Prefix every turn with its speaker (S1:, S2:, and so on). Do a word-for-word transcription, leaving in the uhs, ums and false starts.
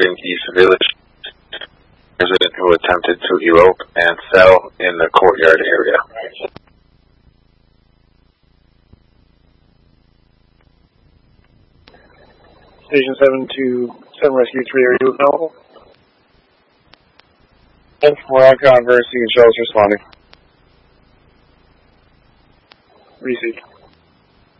S1: Morgan East Village. Resident who attempted to elope and fell in the courtyard area.
S2: Station seven to seven Rescue three, are you available?
S3: ten four on Converse, you can show us responding.
S2: Received.